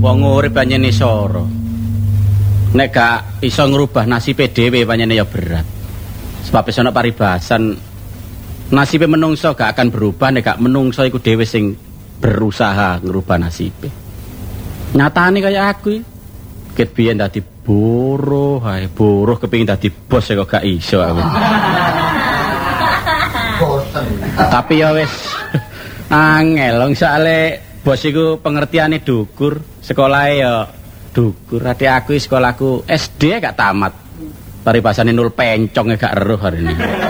wong urip pancen isara. Nek gak iso ngrubah nasibe dhewe pancen ya berat. Sebab ana paribasan nasibe menungso gak akan berubah nek gak menungso iku dhewe sing berusaha ngrubah nasibe. Nyatane kaya aku iki ket biyen dadi buruh, buruh kepengin dadi bos kok gak iso aku. Tapi ya wis angel wong soalé bos iku pengertiane dhukur, sekolahe ya dhukur. Ati aku sekolahku SD gak tamat. Paribasane nul pencong gak eruh hari ini.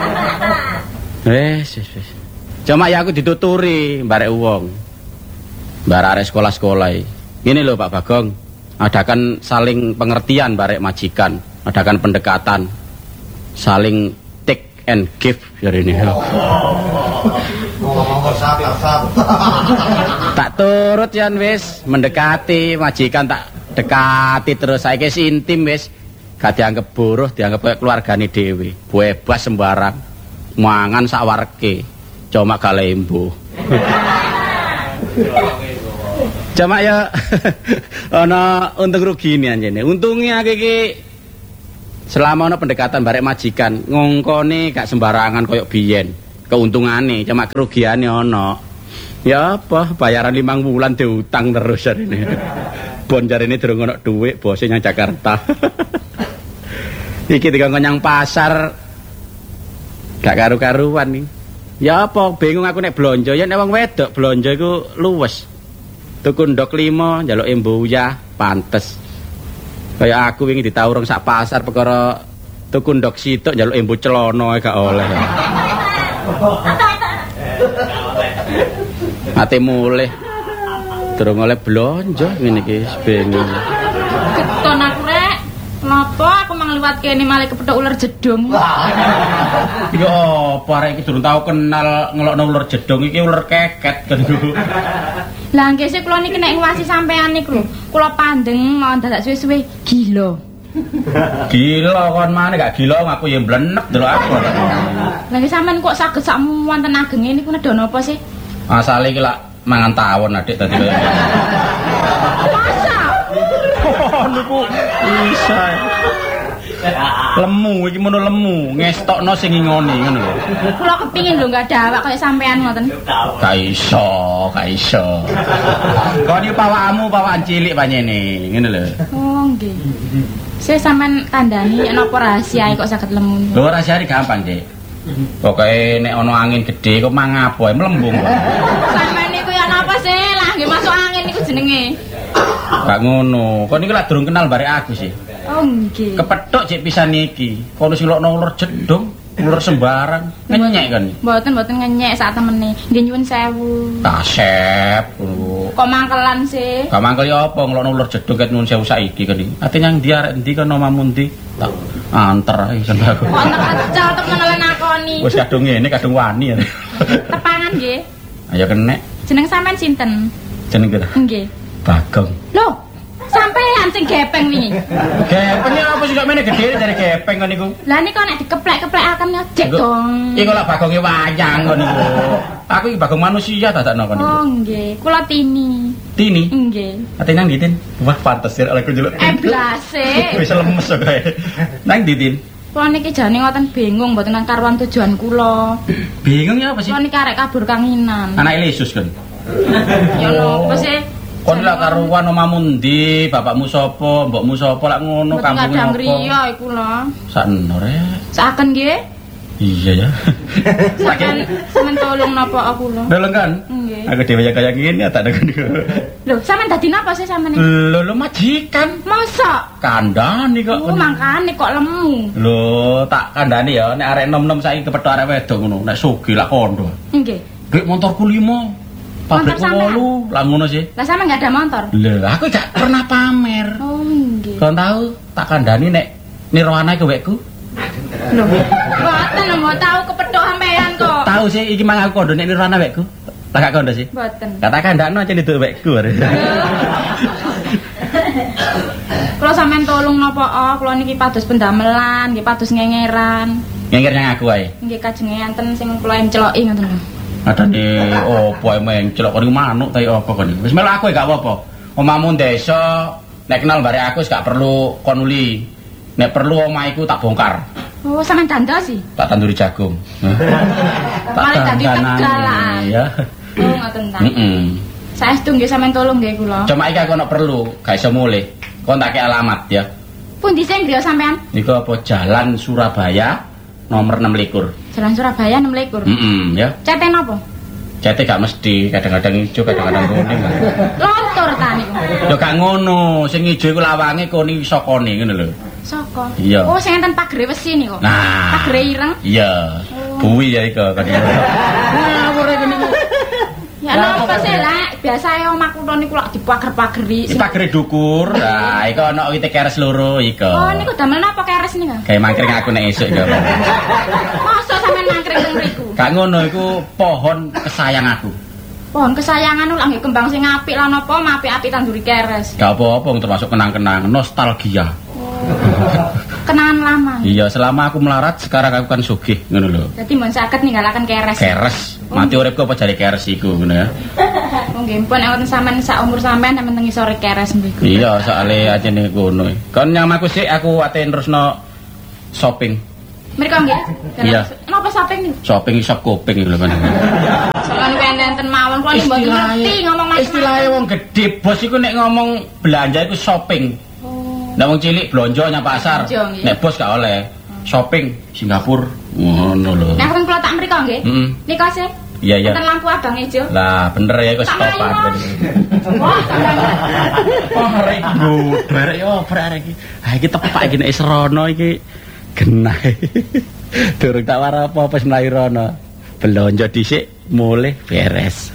Wis. Cuma ya aku dituturi barek wong. Barek arek sekolah-sekolah. Gini lho Pak Bagong, adakan saling pengertian barek majikan, adakan pendekatan, saling take and give hari ini. Tak turut yan wis, mendekati majikan tak dekati terus saiki intim wis. Gak dianggap buruh, dianggap kayak keluargane dhewe. Bebas sembarang. Mangan sak warke. Cuma gak lembo. Cuma ya ana untung rugi ini anjene. Untungnya iki selama ana pendekatan barek majikan, ngongkone gak sembarangan koyo biyen. Keuntungane, cuma kerugiane ana. Ya apa, bayaran 5 bulan diutang terus jarine. Bon jarine durung ana dhuwit, bose nyang Jakarta. Iki dikongkon nyang pasar gak karu-karuan iki. Ya apa, bingung aku nek blonjo, ya nek wong wedok blonjo iku luwes. Tuku ndok 5 njaluk embuyah pantes. Kaya aku wingi ditawurung sak pasar perkara tuku ndok sitok njaluk embu celana gak oleh. Ate mulih. Durung oleh blonjo ngene iki bingung. Keton aku rek. Kenapa aku mang liwat kene malah kepethuk ular jedung. Ya apa arek iki durung tau kenal ngelokno ular jedung iki ular keket kan. Lah nggih sik kula niki nek ngwasi sampean niku lho. Kula pandeng mau dadak suwe-suwe gila. Gila kon maneh gak gila aku ya blenek delok aku. Lah nggih sampean kok saged sakmu wonten agenge niku nedha napa sih? Asale iki lak mangan tawon adik dadi kaya. Masa? Oh niku bisa. Lemu iki mono lemu, ngestokno sing ngingoni ngono lho. Kula kepingin lho gak ada awak kaya sampean ngoten. Gak iso. Kok iki pawakmu pawakan cilik panjene, ngene lho. Oh nggih. Saya sampean kandhani napa rahasia kok saged lemu. Lho rahasiane gampang, Dik. Pokoke nek ana angin gedhe kok mangapo mlembung kok. Sampeyan niku ya napa sih? Lah nggih masuk angin niku jenenge. Gak ngono. Kok niki lak durung kenal barek aku sih. Oh nggih. Kepethuk cek pisan iki. Kono sing lokno ular jedung, ular sembarang. Ngenyek kan. Mboten ngenyek sak temene. Nggih nyuwun sewu. Kasep. Kok mangkelan sih? Gak mangkel ya apa ngelokno ular jedung ket nyuwun sewu saiki kan iki. Ate nyang ndi arek ndi kono omamu ndi? Tak anter ae sampe aku. Kok anter temen oleh nakoni. Wis kadung ngene kadung wani. Tepangan nggih. Ayo kenek. Jeneng sampean sinten? Jeneng kira? Nggih. Bagong. Loh, sampean sing gepeng wingi. Gepeng apa sih kok mene gedhe dari gepeng kon niku? Lah niku nek dikeplek-keplekaken ya jek dong. Iku lak bagonge wayang kon niku. Aku iki bagong manusia dadakno kon niku. Oh nggih, kula Tini. Tini? Nggih. Ate nang ndi, Tin? Wah, pantes ya aku njeluk. Blase. Wis lemes kok kae. Nang ndi, Tin? Kula niki jane ngoten bingung mboten nang karuan tujuan kula. Bingung ya apa sih? Kula niki arek kabur kanginan. Anak Yesus kan. Ya napa sih? Kon lak karuan omamu ndi, bapakmu sapa, mbokmu sapa lak ngono kampung Kadang apa? riya iku lho. Sakno rek. Saken nggih. Iya ya. Sampeyan tolong napa aku lho. Dolong kan? Nggih. Aku dhewe kaya ngene tak ada. Lho, sampean dadi napa sih sampean? Lho majikan. Masa? Kandhani kok. Mangkane kok lemu. Lho, tak kandhani ya nek arek nom-nom saiki kepethuk arek wedok ngono, nek sugih lak kondo. Nggih. Gek motorku 5. Pabrikku 8, lah ngono sih. Lah sampean enggak ada motor? Lah, aku gak pernah pamer. Oh, nggih. Kon tahu tak kandhani nek nirwana kewekku. Lho, mboten mau tahu kepethuk sampean kok. Tahu sih iki mang aku kondo nek nirwana wekku. Tak gak kondo sih. Mboten. Katakan ndakno aja nduk wekku. Kula sampean tolong napa kula niki pados pendamelan, nggih pados ngengeran. Ngenger nang aku ae. Nggih kajeng enten sing kula enceloki ngoten lho. Adane opo menclok kon manuk ta apa kon. Wis melu aku gak apa-apa. Omahmu desa, nek kenal barek aku wis gak perlu kon uli. Nek perlu omah iku tak bongkar. Oh, sampean dandos sih. Tak tanduri jagung. Malah dadi tegalan. Ya. Oh, ngoten ta. Heeh. Saestu nggih sampean tolong nggih kula. Cuma iki aku nek perlu, gak iso mulih. Kon tak kei alamat ya. Pundi sing griya sampean? Niku apa Jalan Surabaya nomor 26. Jalan Surabaya 26. Ya. Cete napa? Cete gak mesti, kadang-kadang ijo, kadang-kadang kuning. Lontor ta niku. Ya gak ngono, sing ijo iku lawange kuning sokone ngono lho. Saka. Iya. Oh, sing enten pagere wesi niku. Nah. Pagere ireng. Iya. Buwi ya iku kan. Ngawur iki niku. Ya napa sih lek biasa omah kula niku lak dipager-pageri. Iki pagere dukur. Nah, iku ana wite keres loro iku. Oh, niku damel napa keres niku? Kayak mangkring aku nek esuk ya. Masa sampean mangkring teng mriku? Gak ngono iku pohon kesayang aku. Pohon kesayangan lak nggih kembang sing apik lan napa apik-apik tanduri keres. Gak apa-apa termasuk kenang-kenang, nostalgia. Kenangan lama. Iya, selama aku melarat sekarang aku kan sugih ngono lho. Dadi mun saged ninggalaken keres. Keres. Mati uripku apa jare keres iku ngono ya. Oh nggih, pun nek wonten sampean sak umur sampean sampean teng isore keres mriku. Iya, soalé ajene ngono. Kon nyamaku sik aku ate terusno shopping. Mriko nggih. Iya. Napa shopping niku? Shopping isop kuping lho kan. Soalnya enten mawon kula niku mboten ngerti ngomong macam. Istilahnya wong gedhe bos iku nek ngomong belanja iku shopping. Nek wong cilik blonjo nyang pasar. Nek bos gak oleh. Shopping Singapura. Ngono lho. Nek kon kula tak mriko nggih. Nika sih. Iya iya. Enten lampu abang ijo. Lah bener ya iku stopan. Wah, oh arek iki arek yo arek iki. Ha iki tepak iki nek serono iki genah. Durung tak war apa-apa wis mlayu rono. Belanja dhisik mulih beres.